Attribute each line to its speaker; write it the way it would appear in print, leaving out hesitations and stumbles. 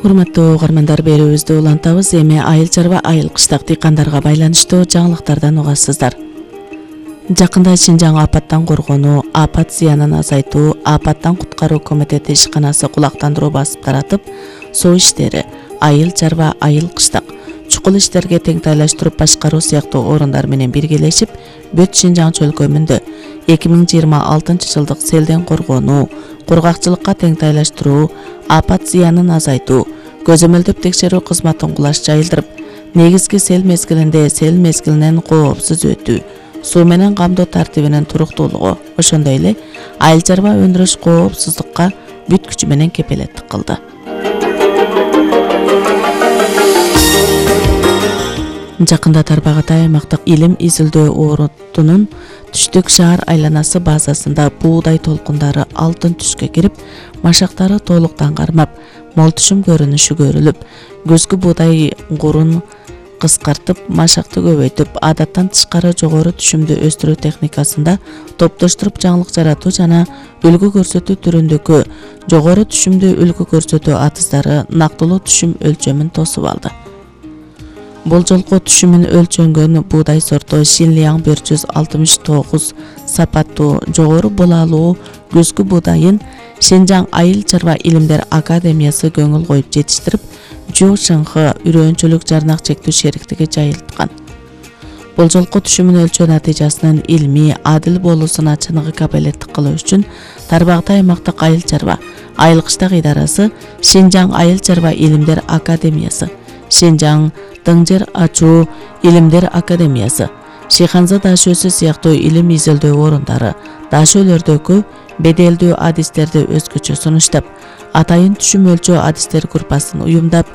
Speaker 1: Урматтуу угармандар, берүүбүздү улантабыз. Эми айыл чарба, айыл кыштак дыйкандарга байланыштуу жаңылыктардан угасыздар. Жакында Шинжаң апаттан коргонуу, апат зыянын азайтуу, апаттан куткаруу комитети ишканасы кулактандыруу басып таратып, суу иштери, айыл чарба, айыл кыштак, чукул иштерге теңтайлаштырып башкаруу сыяктуу орундар менен биргелешип, Бүт Шинжаң чөлкөмүндө 2026 жылдык селден коргонуу, кургакчылыкка теңтайлаштыруу, апат зыянын азайтуу, көзөмөлдөп текшерүү кызматын кулаш жайылдырып, негизги сел мезгилинде сел мезгилинен коопсуз өтүү, суу менен камдоо тартибинин туруктуулугу, ошондой эле айыл чарба өндүрүш коопсуздукка бүт күчү менен кепелеттик кылды. Жакында Тарбағатай аймактык илим изилдөө орутунун түштүк шаар айланасы базасында буудай толкундары алтын түшкө кирип, машактары толуктан кармап, мол түшүм көрүнүшү көрүлүп, көзгү буудай гурун кыскартып, машакты көбөйтүп, адаттан тышкары жогору түшүмдү өстүрүү техникасында топтоштуруп жаңылык жаратуу жана үлгү көрсөтүү түрүндөгү жогору түшүмдү үлгү көрсөтүү атыздары нактылуу түшүм өлчөмүн тосуп алды. Бул жолку түшүмүн өлчөнгөн буудай сорту Шинлияң 469 сапаттуу жогору булалуу көзгү буудайын Шинжаң айыл чарба илимдер академиясы көңүл коюп жетиштирип, Жу Шыңхы үрөөнчүлүк жарнак чектүү шериктиги жайылткан. Бул жолку түшүмүн өлчөө натыйжасынын илмий, адил болуусуна чыныгы кабилеттик кылуу үчүн Тарбағатай аймактык айыл чарба, айыл кыштак идарасы, Шинжаң айыл чарба илимдер академиясы, Шинжаң Дыңжер ачуу илимдер академиясы, Шиханза дашөөсү сыяктуу илим изилдөө орундары дашөөлөрдөгү беделдүү адистерди өзгөчө сунуштап, атайын түшүм өлчөө адистер группасын уюмдап,